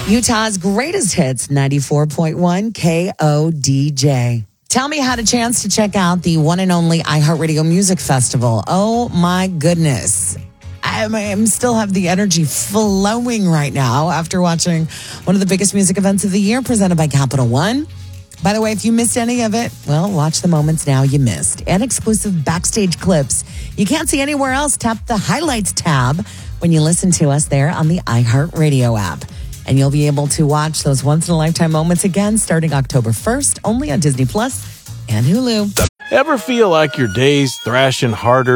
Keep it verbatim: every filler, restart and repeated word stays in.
Utah's greatest hits, ninety-four point one K O D J. Tell me, had a chance to check out the one and only iHeartRadio Music Festival. Oh my goodness. I'm, I'm still have the energy flowing right now after watching one of the biggest music events of the year presented by Capital One. By the way, if you missed any of it, well, watch the moments now you missed. And exclusive backstage clips you can't see anywhere else. Tap the highlights tab when you listen to us there on the iHeartRadio app. And you'll be able to watch those once-in-a-lifetime moments again starting October first, only on Disney Plus and Hulu. Ever feel like your day's thrashing harder